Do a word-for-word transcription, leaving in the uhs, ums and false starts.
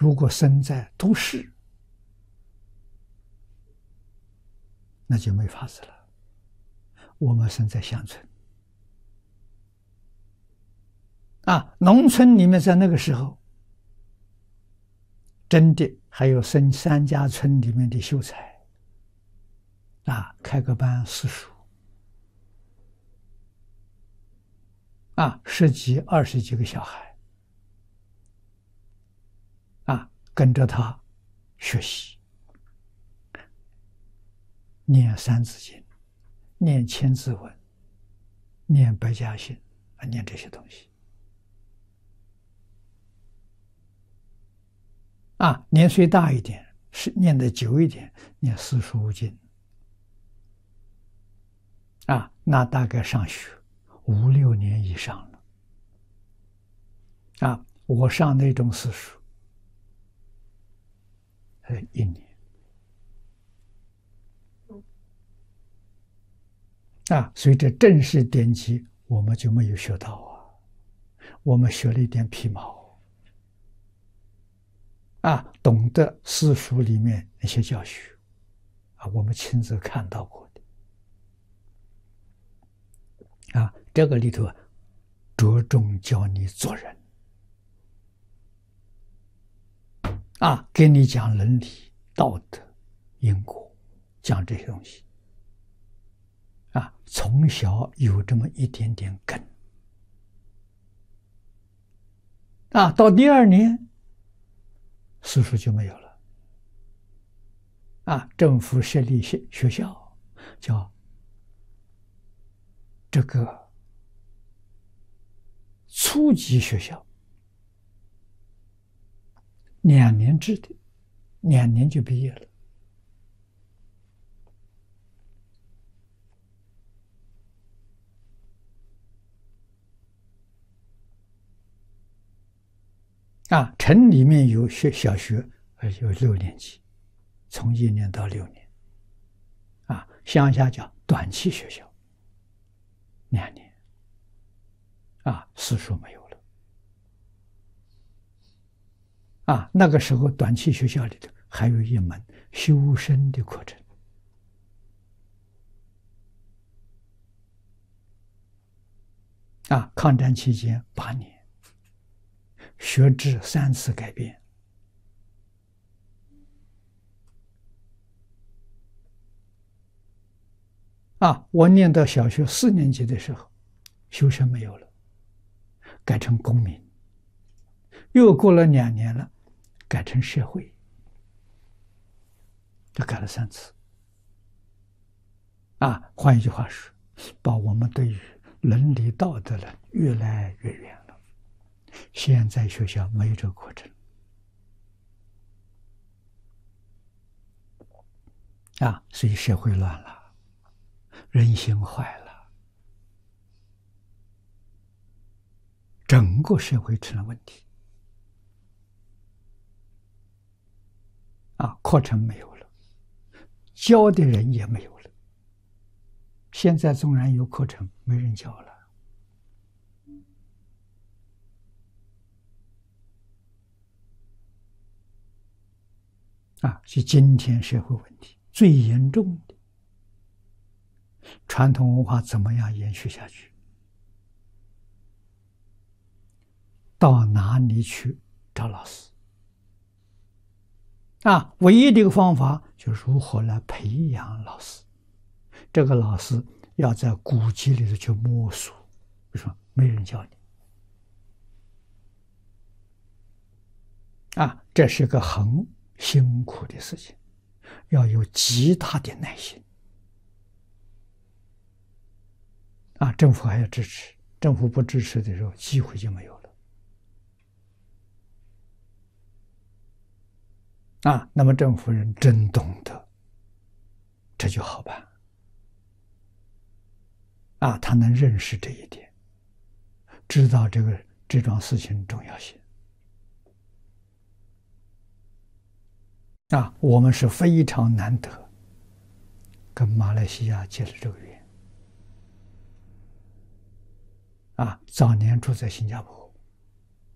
如果生在都市，那就没法子了。我们生在乡村，啊，农村里面在那个时候，真的还有生三家村里面的秀才，啊，开个班私塾，啊，十几二十几个小孩，啊，跟着他学习，念三字经，念千字文，念百家姓，啊，念这些东西。啊，年岁大一点，是念得久一点，念四书五经。啊，那大概上学五六年以上了。啊，我上那种私塾，呃，一年。啊，所以这正式典籍我们就没有学到啊，我们学了一点皮毛。啊，懂得私塾里面那些教学，啊，我们亲自看到过的。啊，这个里头着重教你做人，啊，给你讲伦理、道德、因果，讲这些东西。啊，从小有这么一点点根。啊，到第二年，私塾就没有了。啊，政府设立学学校，叫这个初级学校，两年制的，两年就毕业了。啊，城里面有学小学，呃，有六年级，从一年到六年。啊，乡下叫短期学校，两年。啊，私塾没有了。啊，那个时候短期学校里头还有一门修身的课程。啊，抗战期间八年。学制三次改变。啊，我念到小学四年级的时候，修身没有了，改成公民。又过了两年了，改成社会。这改了三次。啊，换一句话说，把我们对于伦理道德了越来越远了。现在学校没有这个课程。啊，所以社会乱了，人心坏了，整个社会成了问题。啊，课程没有了，教的人也没有了。现在纵然有课程，没人教了。啊，是今天社会问题最严重的。传统文化怎么样延续下去？到哪里去找老师？啊，唯一的一个方法就是如何来培养老师。这个老师要在古籍里头去摸索，为什么没人教你？啊，这是个很辛苦的事情，要有极大的耐心。啊，政府还要支持，政府不支持的时候，机会就没有了。啊，那么政府人真懂得，这就好办。啊，他能认识这一点，知道这个这桩事情重要性。啊，我们是非常难得跟马来西亚结了这个缘。啊，早年住在新加坡。